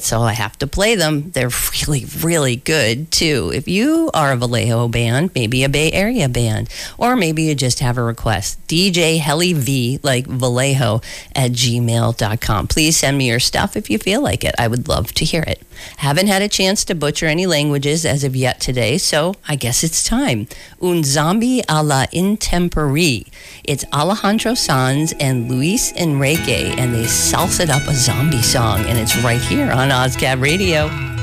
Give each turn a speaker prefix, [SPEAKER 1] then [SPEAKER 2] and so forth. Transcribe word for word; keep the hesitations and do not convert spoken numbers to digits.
[SPEAKER 1] so I have to play them. They're really, really good, too. If you are a Vallejo band, maybe a Bay Area band, or maybe you just have a request, D J Helly V, like Vallejo, at gmail dot com. Please send me your stuff if you feel like it. I would love to hear it. Haven't had a chance to butcher any languages as of yet today, so I guess it's time. Un zombie a la intemperie. It's Alejandro Sanz and Luis Enrique, and they salsa'd up a zombie song, and it's right here on OzCab Radio.